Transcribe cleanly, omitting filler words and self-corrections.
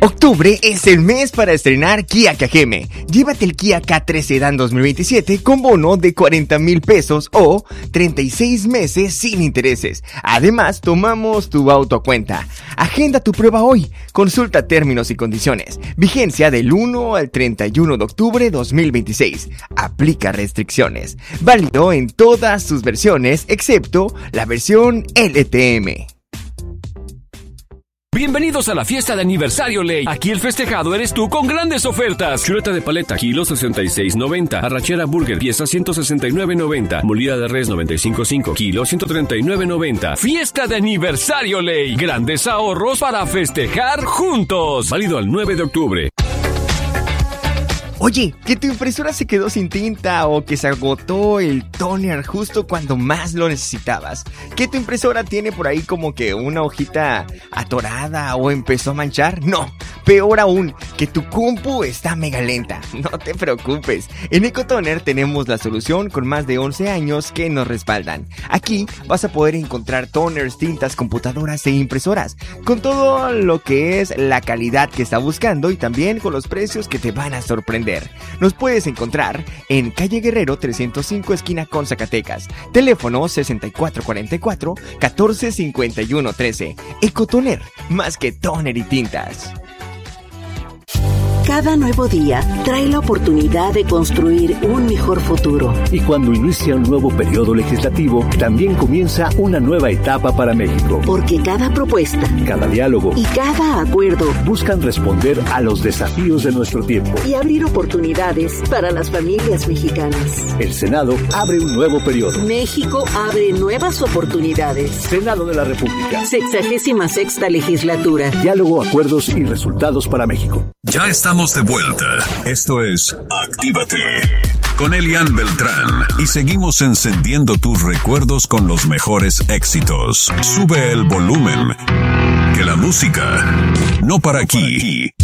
Octubre es el mes para estrenar Kia Kageme. Llévate el Kia K3 Sedan 2027 con bono de 40,000 pesos o 36 meses sin intereses. Además, tomamos tu auto a cuenta. Agenda tu prueba hoy. Consulta términos y condiciones. Vigencia del 1 al 31 de octubre 2026. Aplica restricciones. Válido en todas sus versiones, excepto la versión LTM. Bienvenidos a la fiesta de aniversario Ley. Aquí el festejado eres tú con grandes ofertas. Chuleta de paleta, kilo 66.90. Arrachera burger, pieza 169.90. Molida de res 95.5, kilo 139.90. Fiesta de aniversario Ley. Grandes ahorros para festejar juntos. Válido al 9 de octubre. Oye, que tu impresora se quedó sin tinta o que se agotó el tóner justo cuando más lo necesitabas. Que tu impresora tiene por ahí como que una hojita atorada o empezó a manchar. No, peor aún, que tu compu está mega lenta. No te preocupes, en Ecotoner tenemos la solución con más de 11 años que nos respaldan. Aquí vas a poder encontrar toners, tintas, computadoras e impresoras, con todo lo que es la calidad que está buscando y también con los precios que te van a sorprender. Nos puedes encontrar en Calle Guerrero 305 esquina con Zacatecas. Teléfono 6444-145113. Ecotoner, más que tóner y tintas. Cada nuevo día trae la oportunidad de construir un mejor futuro. Y cuando inicia un nuevo periodo legislativo, también comienza una nueva etapa para México. Porque cada propuesta, cada diálogo y cada acuerdo buscan responder a los desafíos de nuestro tiempo y abrir oportunidades para las familias mexicanas. El Senado abre un nuevo periodo. México abre nuevas oportunidades. Senado de la República. 66ª legislatura. Diálogo, acuerdos y resultados para México. Ya estamos de vuelta. Esto es Actívate con Elian Beltrán y seguimos encendiendo tus recuerdos con los mejores éxitos. Sube el volumen, que la música no para aquí.